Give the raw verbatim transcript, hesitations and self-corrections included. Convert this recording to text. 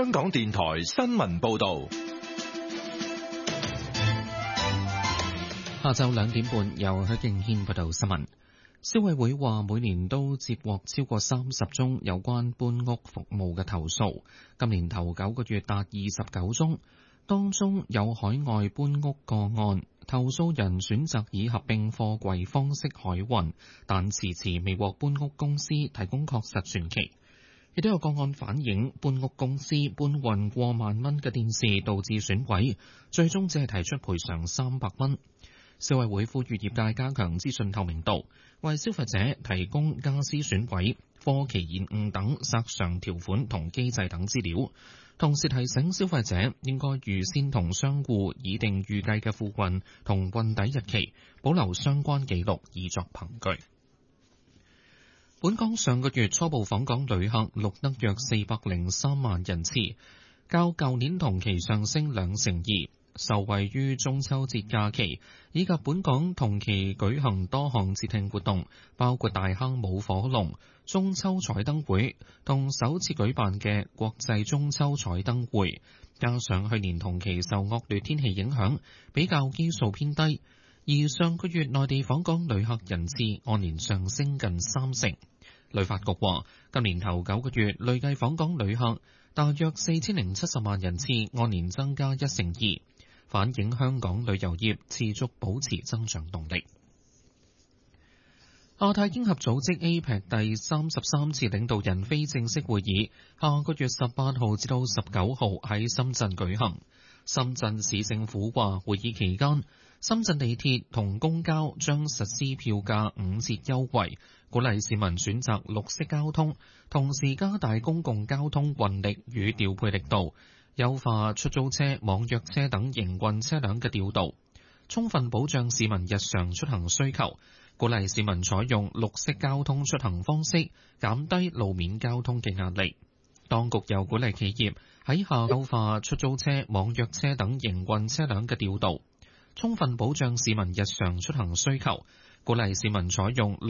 香港電台新聞報道。 下晝兩點半，由許敬軒報道新聞。消委會話，每年都接獲超過三十宗有關搬屋服務嘅投訴，今年頭九個月達二十九宗，當中有海外搬屋個案，投訴人選擇以合併貨櫃方式海運，但遲遲未獲搬屋公司提供確實船期。亦都有個案反映搬屋公司搬運過萬蚊嘅電視導致損毀，最終只係提出賠償三百蚊。消委會呼籲業界加強資訊透明度，為消費者提供家私損毀、貨期延誤等索償條款同機制等資料，同時提醒消費者應該預先同商戶擬定預計嘅付運同運抵日期，保留相關記錄以作憑據。本港上個月初步訪港旅客錄得約四百零三萬人次，較舊年同期上升兩成二。受惠於中秋節假期以及本港同期舉行多項節慶活動，包括大坑舞火龍、中秋彩燈會同首次舉辦嘅國際中秋彩燈會，加上去年同期受惡劣天氣影響，比較基數偏低，而上個月內地訪港旅客人次按年上升近三成。旅發局話，今年頭九個月累計訪港旅客大約四千零七十萬人次，按年增加一成二。反映香港旅遊業持續保持增長動力。亞太經合組織 A P E C 第三十三次領導人非正式會議，下個月十八號至到十九號喺深圳舉行。深圳市政府話，會議期間，深圳地鐵同公交將實施票價五折優惠，鼓勵市民選擇綠色交通，同時加大公共交通運力與調配力度，優化出租車、網約車等營運車輛嘅調度，充分保障市民日常出行需求，鼓勵市民採用綠色交通出行方式，減低路面交通嘅壓力。當局又鼓勵企業喺下優化出租車、網約車等營運車輛嘅調度，充分保障市民日常出行需求，鼓勵市民採用